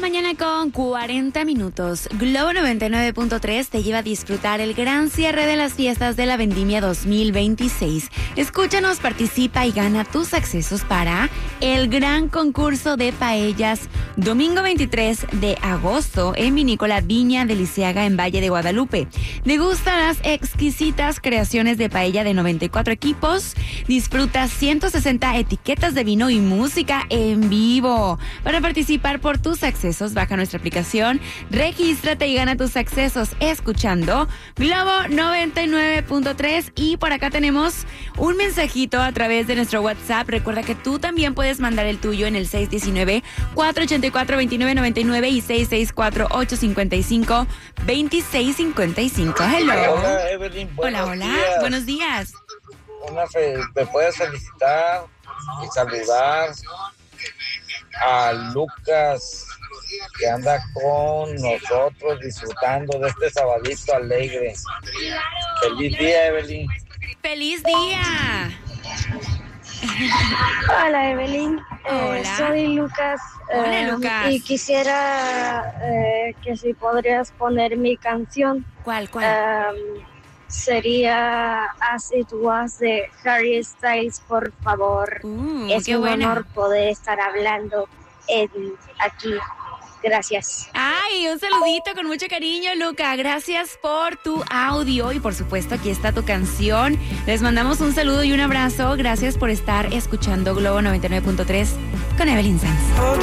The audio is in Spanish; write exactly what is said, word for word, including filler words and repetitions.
mañana con cuarenta minutos. Globo noventa y nueve punto tres te lleva a disfrutar el gran cierre de las fiestas de la Vendimia dos mil veintiséis. Escúchanos, participa y gana tus accesos para el gran concurso de paellas domingo veintitrés de agosto en Vinícola Viña de Lisiaga en Valle de Guadalupe. Degusta las exquisitas creaciones de paella de noventa y cuatro equipos. Disfruta ciento sesenta etiquetas de vino y música en vivo. Para participar por tus accesos, baja nuestra aplicación, regístrate y gana tus accesos escuchando Globo noventa y nueve punto tres. Y por acá tenemos un mensajito a través de nuestro WhatsApp. Recuerda que tú también puedes mandar el tuyo en el seis uno nueve, cuatro ocho cuatro, dos nueve nueve nueve y seis seis cuatro, ocho cinco cinco, dos seis cinco cinco. Hello. Hola, Evelyn. Hola, hola. Días. Buenos días. Una fe- ¿Me puedes felicitar y saludar a Lucas, que anda con nosotros disfrutando de este sabadito alegre? Feliz día, Evelyn. ¡Feliz día! Hola, Evelyn. Hola. Eh, soy Lucas. Hola, eh, Lucas. Y quisiera eh, que si podrías poner mi canción. ¿Cuál, cuál? Um, sería As It Was de Harry Styles, por favor. Uh, es qué un buena. honor poder estar hablando en, aquí. Gracias. Ay, un saludito con mucho cariño, Luca. Gracias por tu audio y por supuesto aquí está tu canción. Les mandamos un saludo y un abrazo. Gracias por estar escuchando Globo noventa y nueve punto tres con Evelyn Sanz.